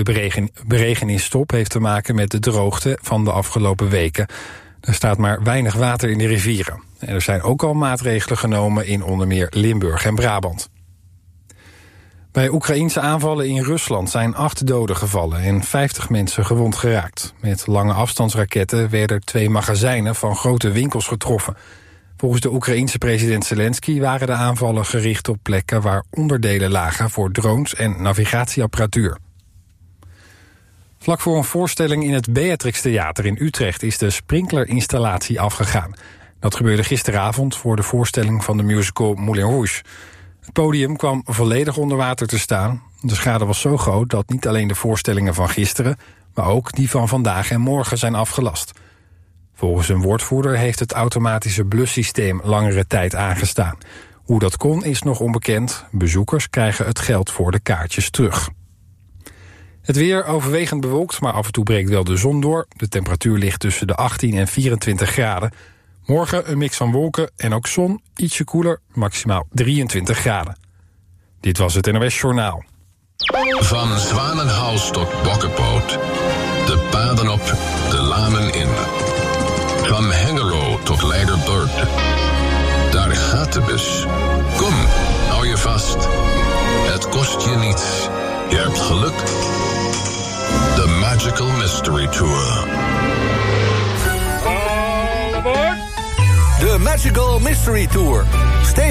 De beregeningsstop heeft te maken met de droogte van de afgelopen weken. Er staat maar weinig water in de rivieren. En er zijn ook al maatregelen genomen in onder meer Limburg en Brabant. Bij Oekraïense aanvallen in Rusland zijn 8 doden gevallen en 50 mensen gewond geraakt. Met lange afstandsraketten werden 2 magazijnen van grote winkels getroffen. Volgens de Oekraïense president Zelensky waren de aanvallen gericht op plekken waar onderdelen lagen voor drones en navigatieapparatuur. Vlak voor een voorstelling in het Beatrix Theater in Utrecht is de sprinklerinstallatie afgegaan. Dat gebeurde gisteravond voor de voorstelling van de musical Moulin Rouge. Het podium kwam volledig onder water te staan. De schade was zo groot dat niet alleen de voorstellingen van gisteren, maar ook die van vandaag en morgen zijn afgelast. Volgens een woordvoerder heeft het automatische blussysteem langere tijd aangestaan. Hoe dat kon is nog onbekend. Bezoekers krijgen het geld voor de kaartjes terug. Het weer overwegend bewolkt, maar af en toe breekt wel de zon door. De temperatuur ligt tussen de 18 en 24 graden. Morgen een mix van wolken en ook zon, ietsje koeler, maximaal 23 graden. Dit was het NOS Journaal. Van Zwanenhuis tot Bokkenpoot. De paden op, de lanen in. Van Hengelo tot Leiderburg. Daar gaat de bus. Kom, hou je vast. Het kost je niets. Je hebt geluk. The Magical Mystery Tour. De Magical Mystery Tour.